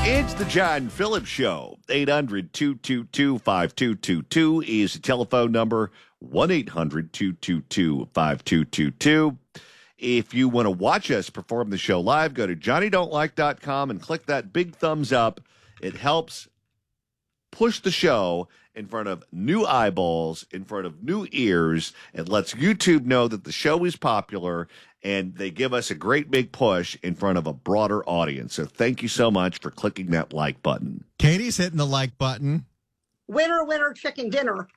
It's the John Phillips Show. 800-222-5222 is the telephone number. 1-800-222-5222. If you want to watch us perform the show live, go to johnnydon'tlike.com and click that big thumbs up. It helps push the show in front of new eyeballs, in front of new ears. It lets YouTube know that the show is popular, and they give us a great big push in front of a broader audience. So thank you so much for clicking that like button. Katie's hitting the like button. Winner, winner, chicken dinner.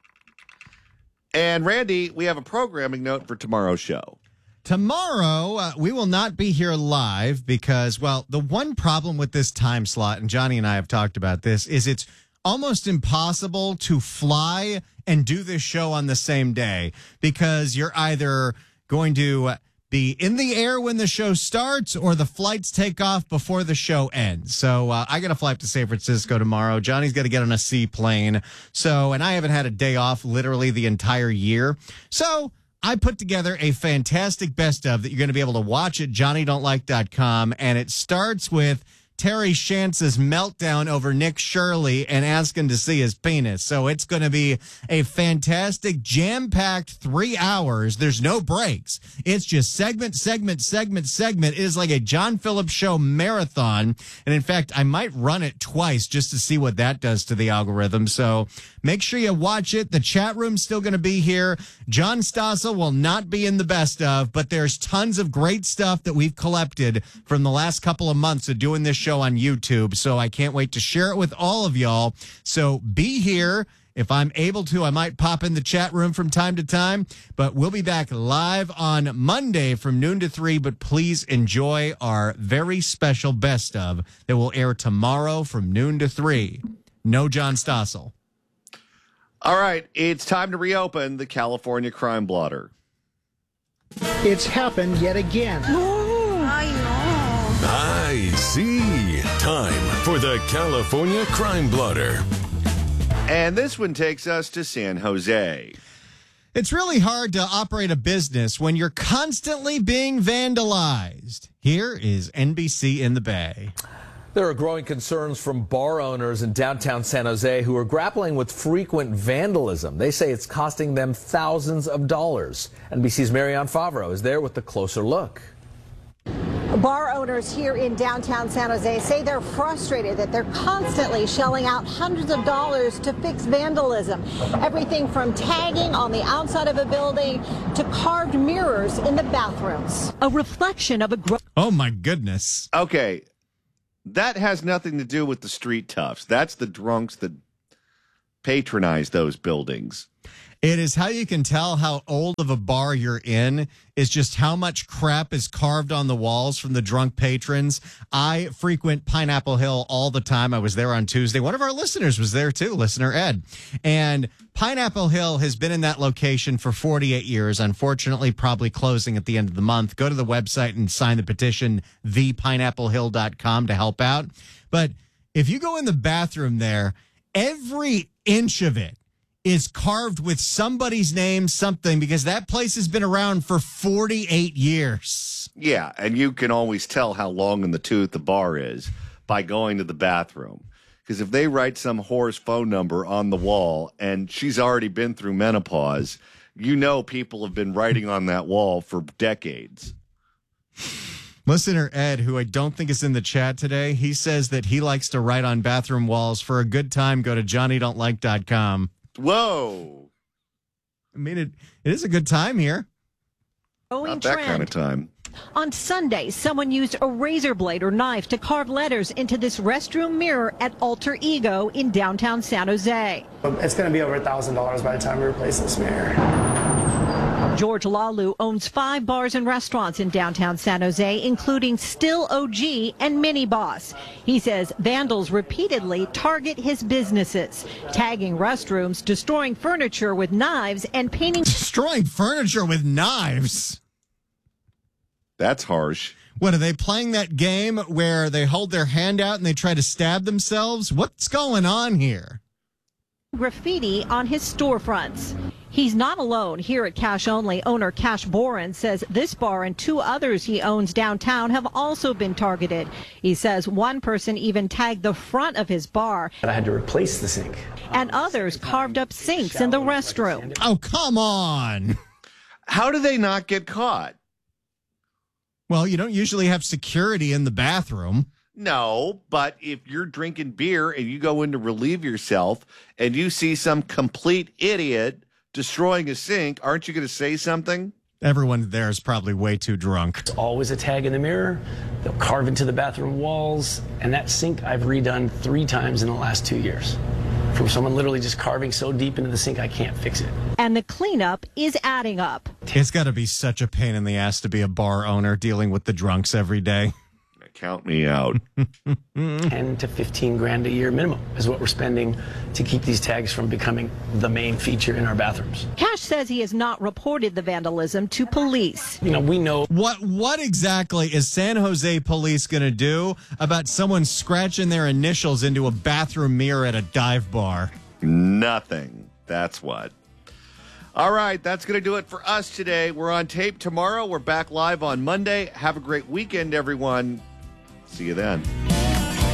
And Randy, we have a programming note for tomorrow's show. Tomorrow, we will not be here live because, well, the one problem with this time slot, and Johnny and I have talked about this, is it's almost impossible to fly and do this show on the same day because you're either going to be in the air when the show starts or the flights take off before the show ends. So I got to fly up to San Francisco tomorrow. Johnny's got to get on a seaplane. And I haven't had a day off literally the entire year. So I put together a fantastic best of that you're going to be able to watch at johnnydon'tlike.com. And it starts with Terry Shantz's meltdown over Nick Shirley and asking to see his penis. So it's going to be a fantastic, jam-packed 3 hours. There's no breaks. It's just segment. It is like a John Phillips Show marathon. And in fact, I might run it twice just to see what that does to the algorithm. So make sure you watch it. The chat room's still going to be here. John Stossel will not be in the best of, but there's tons of great stuff that we've collected from the last couple of months of doing this show on YouTube. So I can't wait to share it with all of y'all. So be here. If I'm able to, I might pop in the chat room from time to time, but we'll be back live on Monday from noon to 3. But please enjoy our very special best of that will air tomorrow from noon to 3. No John Stossel. All right, it's time to reopen the California Crime Blotter. It's happened yet again. I see. Time for the California Crime Blotter. And this one takes us to San Jose. It's really hard to operate a business when you're constantly being vandalized. Here is NBC in the Bay. There are growing concerns from bar owners in downtown San Jose who are grappling with frequent vandalism. They say it's costing them thousands of dollars. NBC's Marianne Favreau is there with a closer look. Bar owners here in downtown San Jose say they're frustrated that they're constantly shelling out hundreds of dollars to fix vandalism. Everything from tagging on the outside of a building to carved mirrors in the bathrooms. A reflection of a Oh, my goodness. Okay, that has nothing to do with the street toughs. That's the drunks that patronize those buildings. It is how you can tell how old of a bar you're in is just how much crap is carved on the walls from the drunk patrons. I frequent Pineapple Hill all the time. I was there on Tuesday. One of our listeners was there too, listener Ed. And Pineapple Hill has been in that location for 48 years. Unfortunately, probably closing at the end of the month. Go to the website and sign the petition, thepineapplehill.com, to help out. But if you go in the bathroom there, every inch of it is carved with somebody's name, something, because that place has been around for 48 years. Yeah, and you can always tell how long in the tooth the bar is by going to the bathroom. Because if they write some whore's phone number on the wall and she's already been through menopause, you know people have been writing on that wall for decades. Listener Ed, who I don't think is in the chat today, he says that he likes to write on bathroom walls. For a good time, go to johnnydon'tlike.com. Whoa. I mean, it is a good time here. Not that kind of time. On Sunday, someone used a razor blade or knife to carve letters into this restroom mirror at Alter Ego in downtown San Jose. It's going to be over $1,000 by the time we replace this mirror. George Lalu owns 5 bars and restaurants in downtown San Jose, including Still OG and Mini Boss. He says vandals repeatedly target his businesses, tagging restrooms, destroying furniture with knives, and painting. Destroying furniture with knives? That's harsh. What, are they playing that game where they hold their hand out and they try to stab themselves? What's going on here? graffiti on his storefronts. He's not alone. Here at Cash Only, owner Cash Boren says this bar and 2 others he owns downtown have also been targeted. He says one person even tagged the front of his bar. I had to replace the sink. And others carved up sinks in the restroom. Oh, come on. How do they not get caught? Well, you don't usually have security in the bathroom. No, but if you're drinking beer and you go in to relieve yourself and you see some complete idiot destroying a sink, aren't you going to say something? Everyone there is probably way too drunk. It's always a tag in the mirror. They'll carve into the bathroom walls. And that sink I've redone 3 times in the last 2 years. From someone literally just carving so deep into the sink, I can't fix it. And the cleanup is adding up. It's got to be such a pain in the ass to be a bar owner dealing with the drunks every day. Count me out. 10 to 15 grand a year minimum is what we're spending to keep these tags from becoming the main feature in our bathrooms. Cash says he has not reported the vandalism to police. You know, we know. What exactly is San Jose police going to do about someone scratching their initials into a bathroom mirror at a dive bar? Nothing. That's what. All right, that's going to do it for us today. We're on tape tomorrow. We're back live on Monday. Have a great weekend, everyone. See you then.